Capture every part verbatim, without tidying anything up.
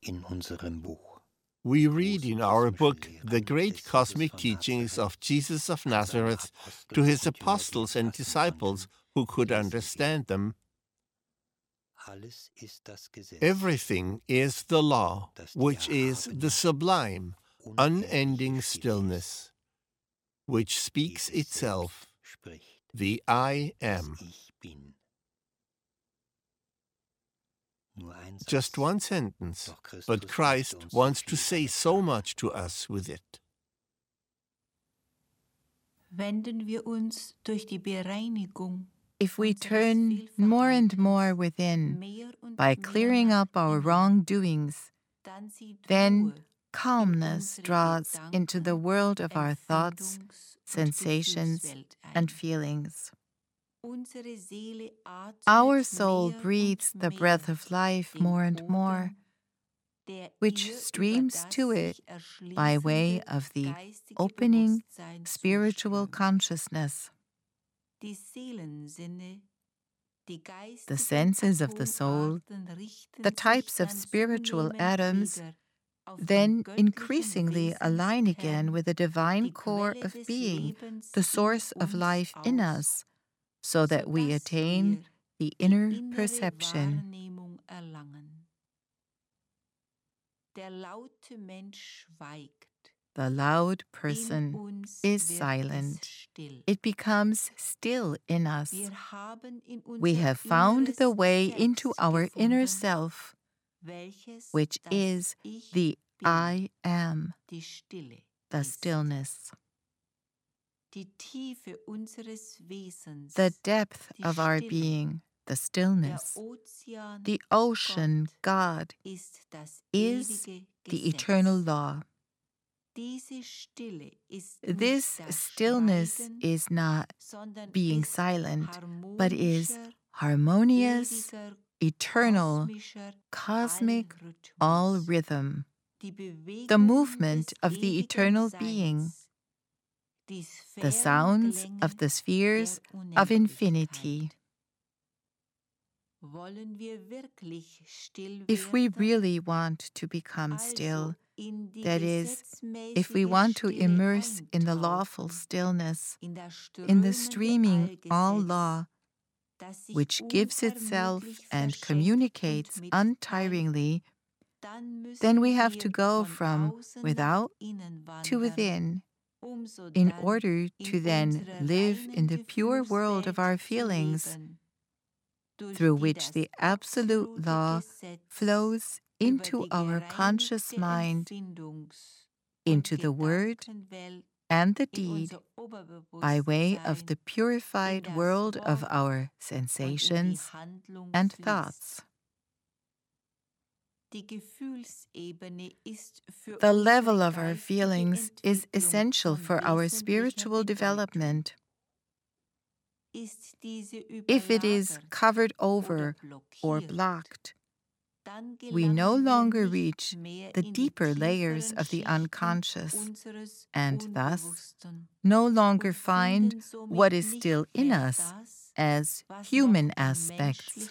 in unserem Buch. We read in our book the great cosmic teachings of Jesus of Nazareth to his apostles and disciples who could understand them. Everything is the law, which is the sublime, unending stillness, which speaks itself, the I Am. Just one sentence, but Christ wants to say so much to us with it. Wenden wir uns durch die Bereinigung If we turn more and more within by clearing up our wrongdoings, then calmness draws into the world of our thoughts, sensations, and feelings. Our soul breathes the breath of life more and more, which streams to it by way of the opening spiritual consciousness. The senses of the soul, the types of spiritual atoms, then increasingly align again with the divine core of being, the source of life in us, so that we attain the inner perception. The loud person is silent. It becomes still in us. We have found the way into our inner self, which is the I Am, the stillness. The depth of our being, the stillness, the ocean, God, is the eternal law. This stillness is not being silent, but is harmonious, eternal, cosmic, all rhythm, the movement of the eternal being, the sounds of the spheres of infinity. If we really want to become still, that is, if we want to immerse in the lawful stillness, in the streaming all law, which gives itself and communicates untiringly, then we have to go from without to within, in order to then live in the pure world of our feelings, through which the absolute law flows into our conscious mind, into the word and the deed, by way of the purified world of our sensations and thoughts. The level of our feelings is essential for our spiritual development. If it is covered over or blocked, we no longer reach the deeper layers of the unconscious, and thus no longer find what is still in us as human aspects.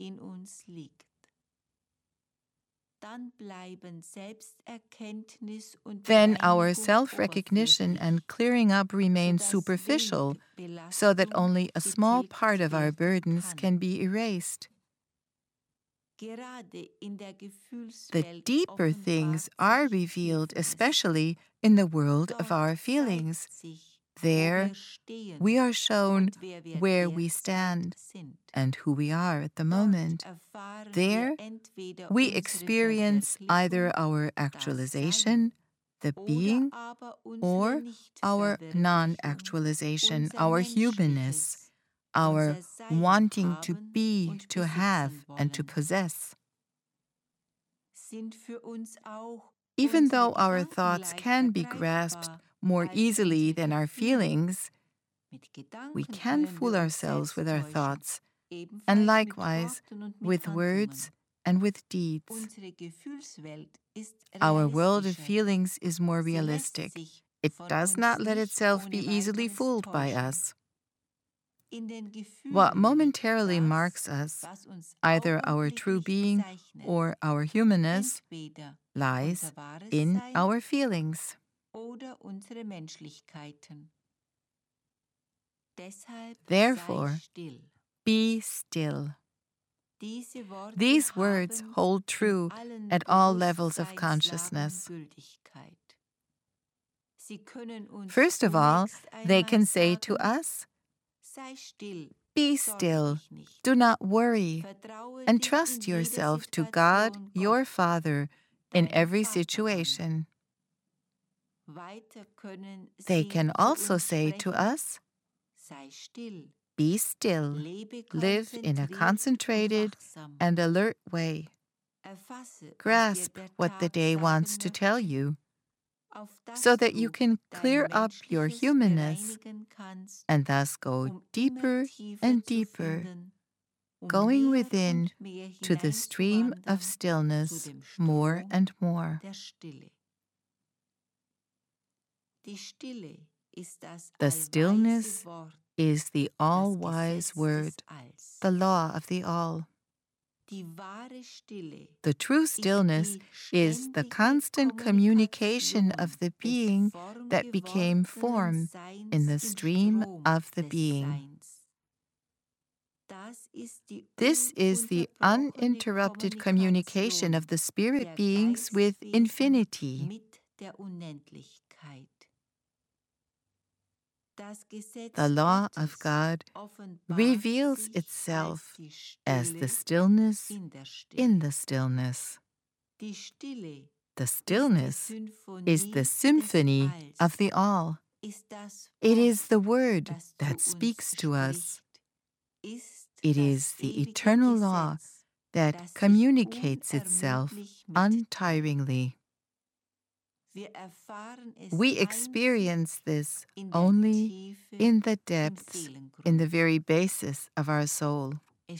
Then our self-recognition and clearing up remain superficial, so that only a small part of our burdens can be erased. The deeper things are revealed, especially in the world of our feelings. There, we are shown where we stand and who we are at the moment. There, we experience either our actualization, the being, or our non-actualization, our humanness, our wanting to be, to have, and to possess. Even though our thoughts can be grasped more easily than our feelings, we can fool ourselves with our thoughts, and likewise with words and with deeds. Our world of feelings is more realistic. It does not let itself be easily fooled by us. What momentarily marks us, either our true being or our humanness, lies in our feelings. Therefore, be still. These words hold true at all levels of consciousness. First of all, they can say to us, "Be still, do not worry, and trust yourself to God, your Father, in every situation." They can also say to us, "Be still, live in a concentrated and alert way. Grasp what the day wants to tell you, so that you can clear up your humanness and thus go deeper and deeper, going within to the stream of stillness more and more." The stillness is the all-wise word, the law of the all. The true stillness is the constant communication of the being that became form in the stream of the being. This is the uninterrupted communication of the spirit beings with infinity. The law of God reveals itself as the stillness in the stillness. The stillness is the symphony of the all. It is the word that speaks to us. It is the eternal law that communicates itself untiringly. We experience this only in the depths, in the very basis of our soul.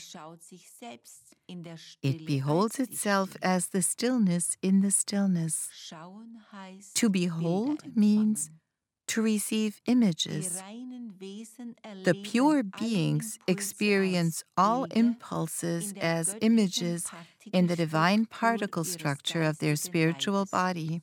It beholds itself as the stillness in the stillness. To behold means to receive images. The pure beings experience all impulses as images in the divine particle structure of their spiritual body.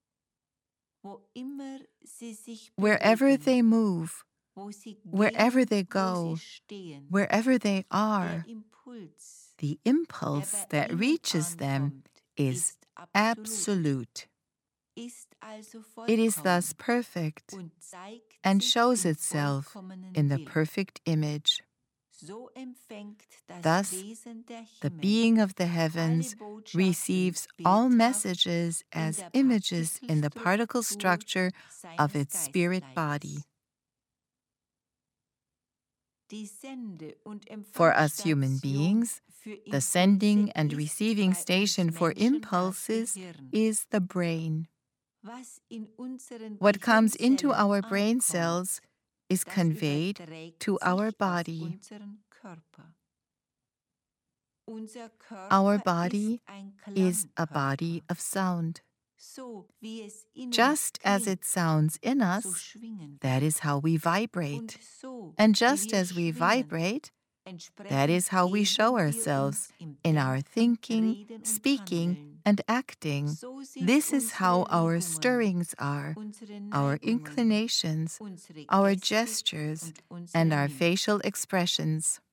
Wherever they move, wherever they go, wherever they are, the impulse that reaches them is absolute. It is thus perfect and shows itself in the perfect image. Thus, the being of the heavens receives all messages as images in the particle structure of its spirit body. For us human beings, the sending and receiving station for impulses is the brain. What comes into our brain cells is conveyed to our body. Our body is a body of sound. Just as it sounds in us, that is how we vibrate. And just as we vibrate, that is how we show ourselves in our thinking, speaking, and acting. This is how our stirrings are, our inclinations, our gestures, and our facial expressions.